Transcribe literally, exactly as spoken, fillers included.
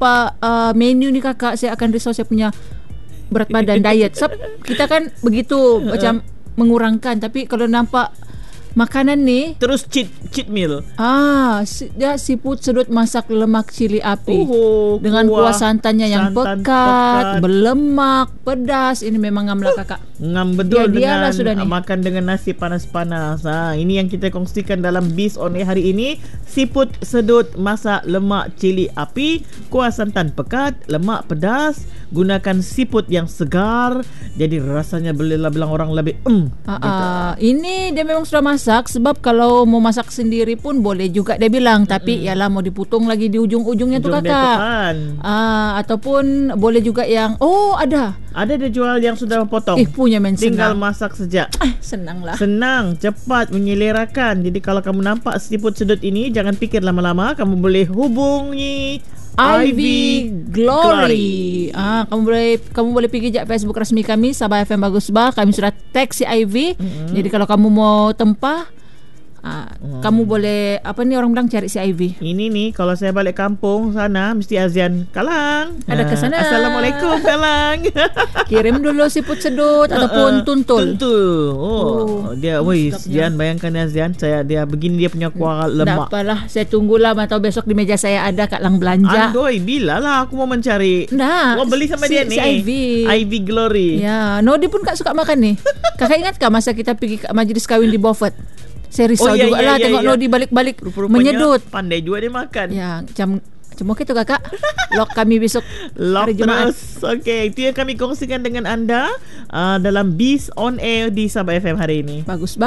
nampak uh, menu ni kakak, saya akan risau saya punya berat badan diet. Sebab kita kan begitu macam mengurangkan, tapi kalau nampak makanan ni terus cheat cheat meal. Ah, dia siput sedut masak lemak cili api. Oh, dengan kuah, kuah santannya yang santan pekat, pekat, berlemak, pedas. Ini memang ngam lah kakak. Ngam betul Dia- dialah dengan sudah ni. makan dengan nasi panas-panas. Ha, ini yang kita kongsikan dalam Biz On Air hari ini. Siput sedut masak lemak cili api, kuah santan pekat, lemak pedas. Gunakan siput yang segar, jadi rasanya bolehlah bilang orang lebih em. Ah, ah, ini dia memang sudah masak. Sebab kalau mau masak sendiri pun boleh juga dia bilang. Tapi mm-hmm. ialah mau diputung lagi di ujung-ujungnya tu Ujung dia kakak. tu kan. Ah, ataupun boleh juga yang oh ada Ada dia jual yang sudah potong. Eh punya men Tinggal senang. masak saja. Ah, senang lah. Senang, cepat, menyelerakan. Jadi kalau kamu nampak siput sedut ini, jangan fikir lama-lama. Kamu boleh hubungi Ivy Glory. Ah, kamu boleh kamu boleh pergi je Facebook rasmi kami Sabah F M Bagus Bah. Kami sudah tag si Ivy. Mm-hmm. Jadi kalau kamu mau tempah, ah, hmm. kamu boleh apa ni orang bilang cari si Ivy. Ini nih kalau saya balik kampung sana mesti azian Kalang. Ada ke sana. Assalamualaikum Kalang. Kirim dulu siput sedut ataupun tuntul. Tuntul. Oh, Oh, dia woi Zian, bayangkan ya Zian, saya dia begini dia punya kuah lemak. Tak apalah, saya tunggulah atau besok di meja saya ada Kak Lang belanja. Andoi, bila lah aku mau mencari. Nah, Mau beli sama si, dia si nih. Ivy. Ivy Glory. Ya, Nodi pun Kak suka makan nih. Kakak ingat kah masa kita pergi ke majlis kahwin di Beaufort? Saya risau Oh, iya, juga iya, lah iya, tengok iya. Nodi balik-balik Rupa-rupanya menyedut. pandai juga dia makan. Ya, macam macam okey tu kakak. Lock kami besok Lock hari Jumaat. terus. Okey, itu yang kami kongsikan dengan anda uh, dalam Biz On Air di Sabah F M hari ini. Bagus.